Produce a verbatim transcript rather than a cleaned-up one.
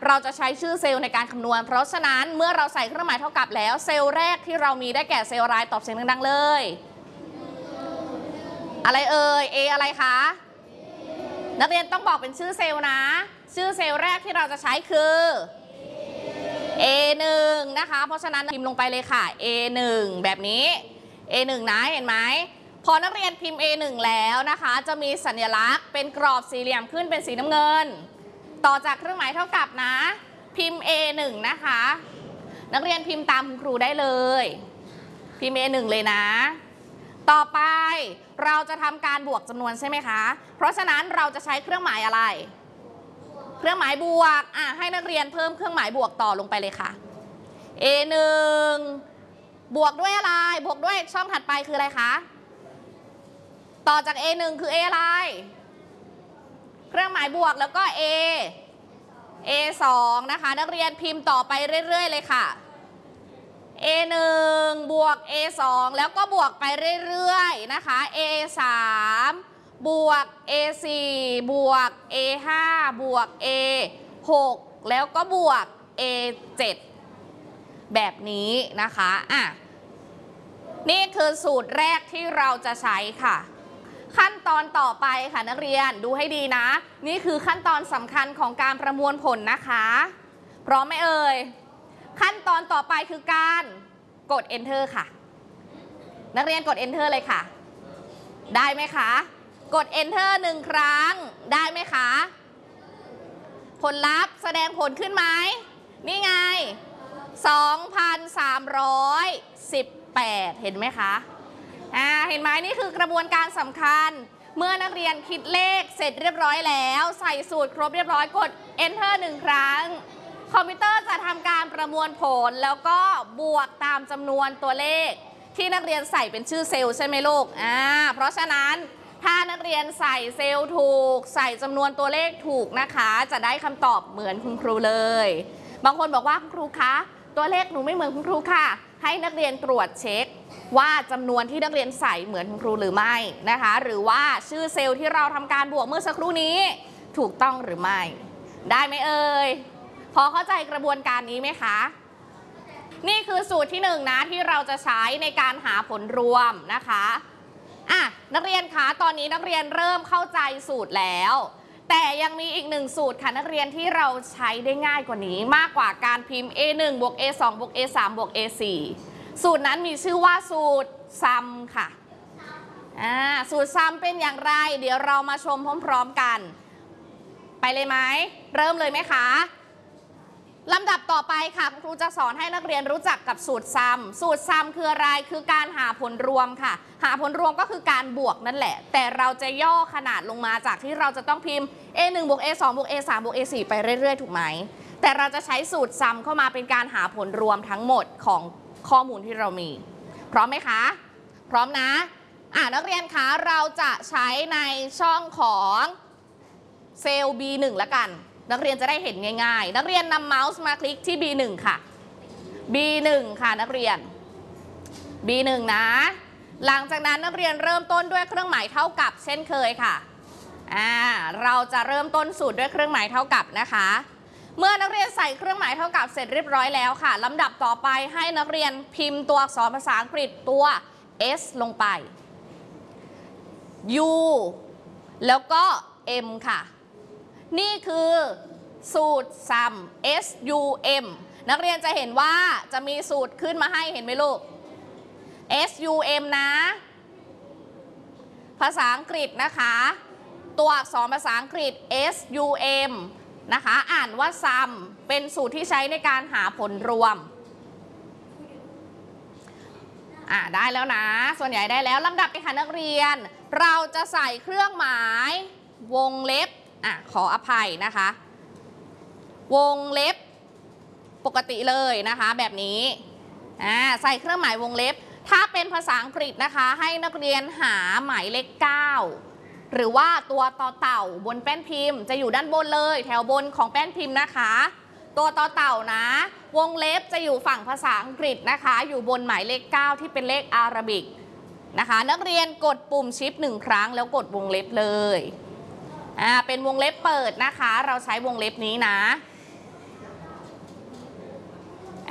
เราจะใช้ชื่อเซลล์ในการคำนวณเพราะฉะนั้นเมื่อเราใส่เครื่องหมายเท่ากับแล้วเซลล์แรกที่เรามีได้แก่เซลล์อะไรตอบเสียงดังๆเลยอะไรเอ่ย A อะไรคะนักเรียนต้องบอกเป็นชื่อเซลล์นะชื่อเซลล์แรกที่เราจะใช้คือ เอ หนึ่ง นะคะเพราะฉะนั้นพิมพ์ลงไปเลยค่ะ เอ หนึ่ง แบบนี้ เอ หนึ่ง นะเห็นไหมพอนักเรียนพิมพ์ เอ หนึ่ง แล้วนะคะจะมีสัญลักษณ์เป็นกรอบสี่เหลี่ยมขึ้นเป็นสีน้ำเงินต่อจากเครื่องหมายเท่ากับนะพิมพ์ เอ หนึ่ง นะคะนักเรียนพิมพ์ตามคุณครูได้เลยพิมพ์ เอ หนึ่ง เลยนะต่อไปเราจะทำการบวกจำนวนใช่ไหมคะเพราะฉะนั้นเราจะใช้เครื่องหมายอะไรเครื่องหมายบวกอ่ะให้นักเรียนเพิ่มเครื่องหมายบวกต่อลงไปเลยค่ะ เอ หนึ่ง บวกด้วยอะไรบวกด้วยช่องถัดไปคืออะไรคะต่อจาก เอ หนึ่ง คือ A อะไรเครื่องหมายบวกแล้วก็ Aเอ สอง นะคะนักเรียนพิมพ์ต่อไปเรื่อยๆเลยค่ะ เอ หนึ่ง บวก เอ สอง แล้วก็บวกไปเรื่อยๆนะคะ เอ สาม บวก เอ สี่ บวก เอ ห้า บวก เอ หก แล้วก็บวก เอ เจ็ด แบบนี้นะคะอ่ะนี่คือสูตรแรกที่เราจะใช้ค่ะขั้นตอนต่อไปค่ะนักเรียนดูให้ดีนะนี่คือขั้นตอนสำคัญของการประมวลผลนะคะพร้อมไหมเอ่ยขั้นตอนต่อไปคือการกด enter ค่ะนักเรียนกด enter เลยค่ะได้ไหมคะกด enter หนึ่งครั้งได้ไหมคะผลลัพธ์แสดงผลขึ้นไหมนี่ไง สองพันสามร้อยสิบแปด เห็นไหมคะอ่าเห็นไหมนี่คือกระบวนการสำคัญเมื่อนักเรียนคิดเลขเสร็จเรียบร้อยแล้วใส่สูตรครบเรียบร้อยกด enter หนึ่งครั้งคอมพิวเตอร์จะทำการประมวลผลแล้วก็บวกตามจำนวนตัวเลขที่นักเรียนใส่เป็นชื่อเซลล์ใช่ไหมลูกอ่าเพราะฉะนั้นถ้านักเรียนใส่เซลล์ถูกใส่จำนวนตัวเลขถูกนะคะจะได้คำตอบเหมือนคุณครูเลยบางคนบอกว่าคุณครูคะตัวเลขหนูไม่เหมือนคุณครูค่ะให้นักเรียนตรวจเช็คว่าจำนวนที่นักเรียนใส่เหมือนคุณครูหรือไม่นะคะหรือว่าชื่อเซลล์ที่เราทำการบวกเมื่อสักครู่นี้ถูกต้องหรือไม่ได้ไหมเอ่ยพอเข้าใจกระบวนการนี้ไหมคะนี่คือสูตรที่หนึ่งนะที่เราจะใช้ในการหาผลรวมนะคะอ่ะนักเรียนคะตอนนี้นักเรียนเริ่มเข้าใจสูตรแล้วแต่ยังมีอีกหนึ่งสูตรค่ะนักเรียนที่เราใช้ได้ง่ายกว่านี้มากกว่าการพิมพ์ เอ หนึ่ง บวก เอ สอง บวก เอ สาม บวก เอ สี่ สูตรนั้นมีชื่อว่าสูตรซัมค่ะอ่าสูตรซัมเป็นอย่างไรเดี๋ยวเรามาชมพร้อมๆกันไปเลยไหมเริ่มเลยไหมคะลำดับต่อไปค่ะครูจะสอนให้นักเรียนรู้จักกับสูตรซัมสูตรซัมคืออะไรคือการหาผลรวมค่ะหาผลรวมก็คือการบวกนั่นแหละแต่เราจะย่อขนาดลงมาจากที่เราจะต้องพิมพ์ เอ หนึ่ง บวก เอ สอง บวก เอ สาม บวก เอ สี่ ไปเรื่อยๆถูกไหมแต่เราจะใช้สูตรซัมเข้ามาเป็นการหาผลรวมทั้งหมดของข้อมูลที่เรามีพร้อมไหมคะพร้อมนะอ่ะนักเรียนคะเราจะใช้ในช่องของเซลล์ บี หนึ่ง ละกันนักเรียนจะได้เห็นง่ายๆนักเรียนนำเมาส์มาคลิกที่ บี หนึ่ง ค่ะ บี หนึ่ง ค่ะนักเรียน บี หนึ่ง นะหลังจากนั้นนักเรียนเริ่มต้นด้วยเครื่องหมายเท่ากับเช่นเคยค่ะอ่าเราจะเริ่มต้นสูตรด้วยเครื่องหมายเท่ากับนะคะเมื่อนักเรียนใส่เครื่องหมายเท่ากับเสร็จเรียบร้อยแล้วค่ะลำดับต่อไปให้นักเรียนพิมพ์ตัวอักษรภาษาอังกฤษตัว S ลงไป U แล้วก็ M ค่ะนี่คือสูตร sum S U M นักเรียนจะเห็นว่าจะมีสูตรขึ้นมาให้เห็นไหมลูก S U M นะภาษาอังกฤษนะคะตัวอักษรภาษาอังกฤษ S U M นะคะอ่านว่า sum เป็นสูตรที่ใช้ในการหาผลรวมอ่าได้แล้วนะส่วนใหญ่ได้แล้วลำดับไปค่ะนักเรียนเราจะใส่เครื่องหมายวงเล็บอ่ะขออภัยนะคะวงเล็บปกติเลยนะคะแบบนี้อ่าใส่เครื่องหมายวงเล็บถ้าเป็นภาษาอังกฤษนะคะให้นักเรียนหาหมายเลขเก้าหรือว่าตัวต่อเต่าบนแป้นพิมพ์จะอยู่ด้านบนเลยแถวบนของแป้นพิมพ์นะคะตัวต่อเต่านะวงเล็บจะอยู่ฝั่งภาษาอังกฤษนะคะอยู่บนหมายเลขเก้าที่เป็นเลขอาราบิกนะคะนักเรียนกดปุ่มชิปหนึ่งครั้งแล้วกดวงเล็บเลยอ่าเป็นวงเล็บเปิดนะคะเราใช้วงเล็บนี้นะ